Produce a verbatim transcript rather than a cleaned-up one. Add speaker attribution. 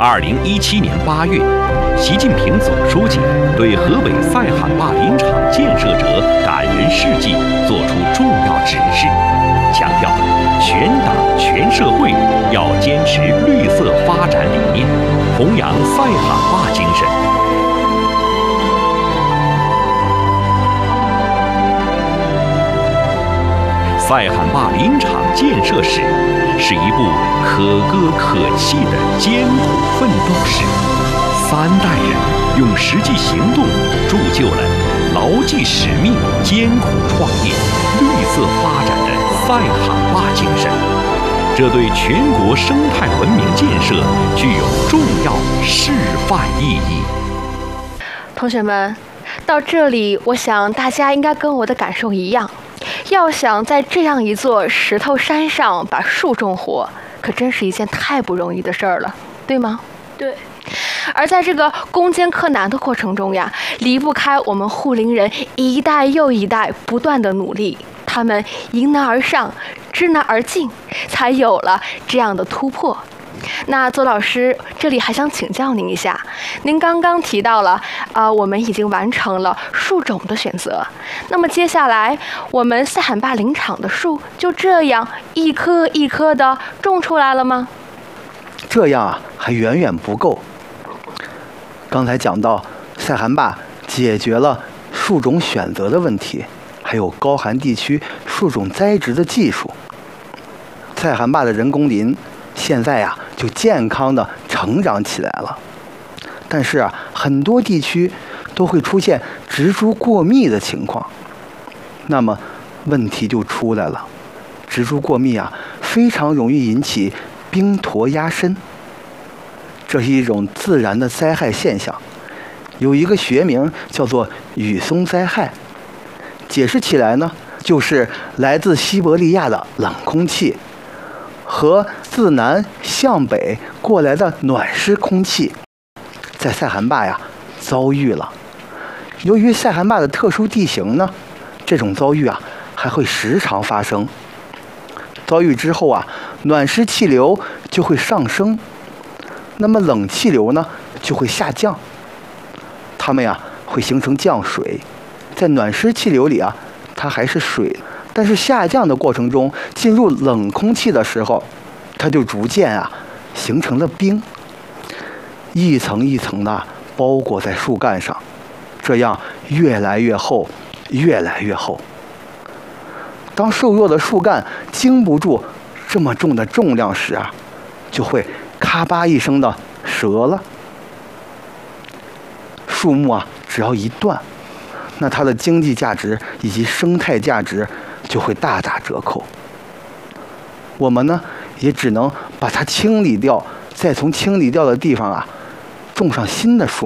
Speaker 1: 二零一七年八月，习近平总书记对河北赛罕坝林场建设者感人事迹作出重要指示，强调全党全社会要坚持绿色发展理念，弘扬赛罕坝精神。赛罕坝林场建设史是一部可歌可泣的艰苦奋斗史，三代人用实际行动铸就了牢记使命、艰苦创业、绿色发展的赛罕坝精神，这对全国生态文明建设具有重要示范意义。
Speaker 2: 同学们，到这里，我想大家应该跟我的感受一样。要想在这样一座石头山上把树种活，可真是一件太不容易的事儿了，对吗？
Speaker 3: 对。
Speaker 2: 而在这个攻坚克难的过程中呀，离不开我们护林人一代又一代不断的努力，他们迎难而上，知难而进，才有了这样的突破。那邹老师，这里还想请教您一下，您刚刚提到了啊、呃，我们已经完成了树种的选择，那么接下来我们赛罕坝林场的树就这样一棵一棵的种出来了吗？
Speaker 4: 这样啊，还远远不够。刚才讲到赛罕坝解决了树种选择的问题，还有高寒地区树种栽植的技术。赛罕坝的人工林现在呀、啊，就健康的成长起来了。但是啊，很多地区都会出现植株过密的情况，那么问题就出来了。植株过密啊，非常容易引起冰驼压身，这是一种自然的灾害现象，有一个学名叫做雨松灾害。解释起来呢，就是来自西伯利亚的冷空气和自南向北过来的暖湿空气，在赛罕坝呀遭遇了。由于赛罕坝的特殊地形呢，这种遭遇啊还会时常发生。遭遇之后啊，暖湿气流就会上升，那么冷气流呢就会下降，它们呀会形成降水。在暖湿气流里啊，它还是水，但是下降的过程中，进入冷空气的时候，它就逐渐啊形成了冰，一层一层的包裹在树干上，这样越来越厚，越来越厚。当瘦弱的树干经不住这么重的重量时啊，就会咔吧一声的折了。树木啊，只要一断，那它的经济价值以及生态价值就会大打折扣。我们呢，也只能把它清理掉，再从清理掉的地方啊，种上新的树。